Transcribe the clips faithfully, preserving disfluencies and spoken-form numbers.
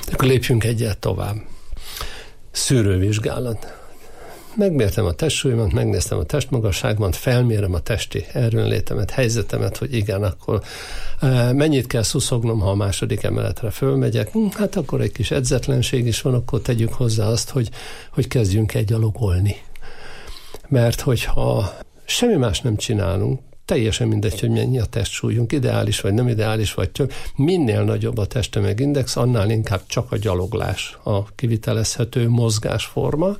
Akkor lépjünk egyet tovább. Szűrővizsgálat. Megmértem a testsúlyomat, megnéztem a testmagasságomat, felmérem a testi erőnlétemet, helyzetemet, hogy igen, akkor mennyit kell szuszognom, ha a második emeletre fölmegyek. Hát akkor egy kis edzetlenség is van, akkor tegyük hozzá azt, hogy, hogy kezdjünk el gyalogolni. Mert hogyha semmi más nem csinálunk, teljesen mindegy, hogy mennyi a testsúlyunk, ideális vagy nem ideális, vagy több. Minél nagyobb a testtömegindex, annál inkább csak a gyaloglás a kivitelezhető mozgásforma.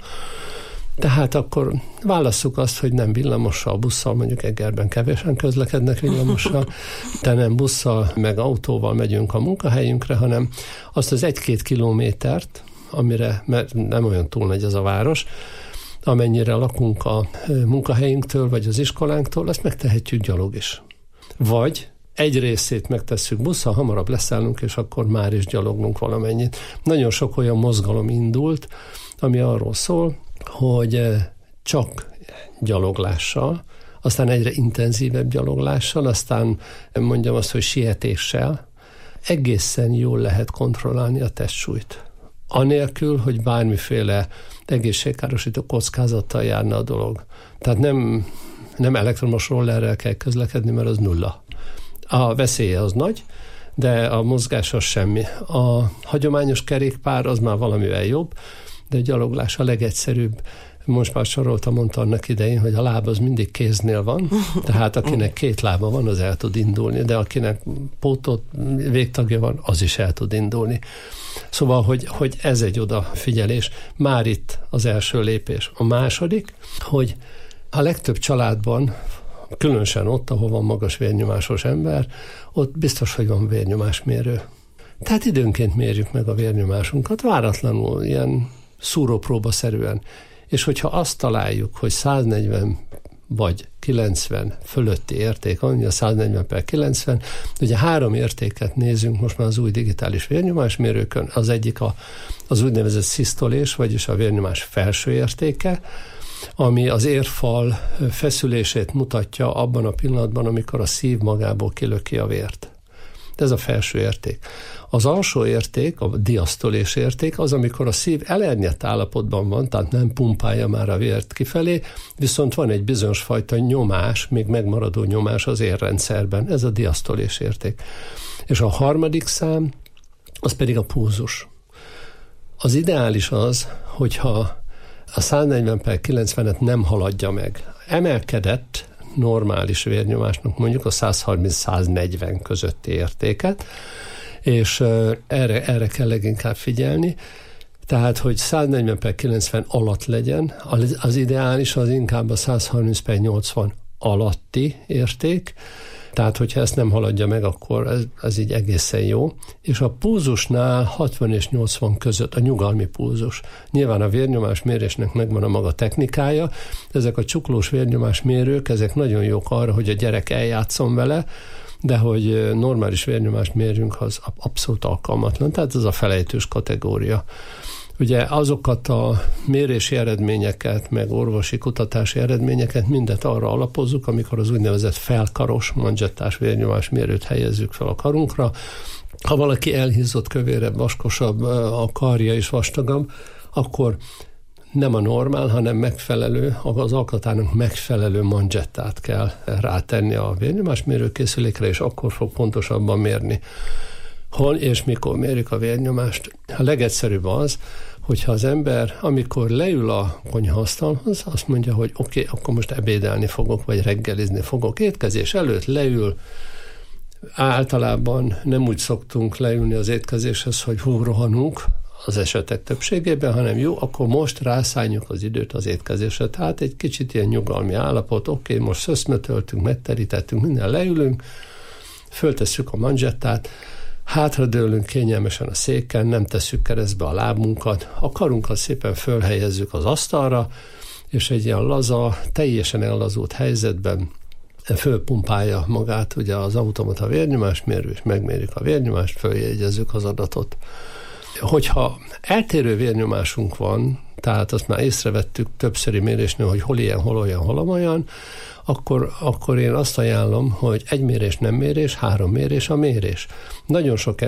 Tehát akkor válasszuk azt, hogy nem villamossal, busszal, mondjuk Egerben kevesen közlekednek villamossal, de nem busszal, meg autóval megyünk a munkahelyünkre, hanem azt az egy-két kilométert, amire, mert nem olyan túl nagy ez a város, amennyire lakunk a munkahelyünktől, vagy az iskolánktól, azt megtehetjük gyalog is. Vagy egy részét megtesszük busszal, hamarabb leszállunk, és akkor már is gyalognunk valamennyit. Nagyon sok olyan mozgalom indult, ami arról szól, hogy csak gyaloglással, aztán egyre intenzívebb gyaloglással, aztán mondjam azt, hogy sietéssel egészen jól lehet kontrollálni a testsúlyt. Anélkül, hogy bármiféle egészségkárosító kockázattal járna a dolog. Tehát nem, nem elektromos rollerrel kell közlekedni, mert az nulla. A veszélye az nagy, de a mozgás az semmi. A hagyományos kerékpár az már valamivel jobb, de a gyaloglás a legegyszerűbb. Most már soroltam, mondta annak idején, hogy a láb az mindig kéznél van, tehát akinek két lába van, az el tud indulni, de akinek pótot, végtagja van, az is el tud indulni. Szóval, hogy, hogy ez egy odafigyelés. Már itt az első lépés. A második, hogy a legtöbb családban, különösen ott, ahol van magas vérnyomásos ember, ott biztos, hogy van vérnyomásmérő. Tehát időnként mérjük meg a vérnyomásunkat, váratlanul, ilyen szúrópróbaszerűen. És hogyha azt találjuk, hogy száznegyven vagy kilencven fölötti érték, annyi a száznegyven per kilencven, ugye három értéket nézünk most már az új digitális vérnyomásmérőkön, az egyik a, az úgynevezett szisztolés, vagyis a vérnyomás felső értéke, ami az érfal feszülését mutatja abban a pillanatban, amikor a szív magából kilöki a vért. Ez a felső érték. Az alsó érték, a diasztolés érték, az, amikor a szív elernyett állapotban van, tehát nem pumpálja már a vért kifelé, viszont van egy bizonyos fajta nyomás, még megmaradó nyomás az érrendszerben. Ez a diasztolés érték. És a harmadik szám, az pedig a pulzus. Az ideális az, hogyha a száznegyven per kilencvenet nem haladja meg. Emelkedett normális vérnyomásnak mondjuk a százharminc-száznegyven közötti értéket, és erre, erre kell leginkább figyelni. Tehát, hogy száznegyven per kilencven alatt legyen, az, az ideális az inkább a százharminc per nyolcvan alatti érték, tehát, hogyha ezt nem haladja meg, akkor ez, ez így egészen jó. És a pulzusnál hatvan és nyolcvan között a nyugalmi pulzus. Nyilván a vérnyomásmérésnek megvan a maga technikája, ezek a csuklós vérnyomásmérők, ezek nagyon jók arra, hogy a gyerek eljátszon vele, de hogy normális vérnyomást mérjünk, az abszolút alkalmatlan, tehát ez a felejtős kategória. Ugye azokat a mérési eredményeket, meg orvosi kutatási eredményeket mindet arra alapozzuk, amikor az úgynevezett felkaros manzsettás vérnyomásmérőt helyezzük fel a karunkra. Ha valaki elhízott, kövérebb, vaskosabb, a karja is vastagabb, akkor nem a normál, hanem megfelelő, az alkatának megfelelő manzsettát kell rátenni a vérnyomásmérőkészülékre, és akkor fog pontosabban mérni. Hol és mikor mérjük a vérnyomást? A legegyszerűbb az, hogyha az ember, amikor leül a konyhaasztalhoz, azt mondja, hogy oké, okay, akkor most ebédelni fogok, vagy reggelizni fogok. Étkezés előtt leül, általában nem úgy szoktunk leülni az étkezéshez, hogy hú, rohanunk az esetek többségében, hanem jó, akkor most rászálljuk az időt az étkezésre. Tehát egy kicsit ilyen nyugalmi állapot, oké, okay, most szöszmötöltünk, megterítettünk, minden leülünk, föltesszük a manzsettát, hátradőlünk kényelmesen a széken, nem tesszük keresztbe a lábunkat, a karunkat szépen fölhelyezzük az asztalra, és egy ilyen laza, teljesen ellazult helyzetben fölpumpálja magát ugye az automata vérnyomásmérő, és megmérjük a vérnyomást, följegyezzük az adatot. Hogyha eltérő vérnyomásunk van, tehát azt már észrevettük többszöri mérésnél, hogy hol ilyen, hol olyan, hol olyan, akkor, akkor én azt ajánlom, hogy egy mérés nem mérés, három mérés a mérés. Nagyon sok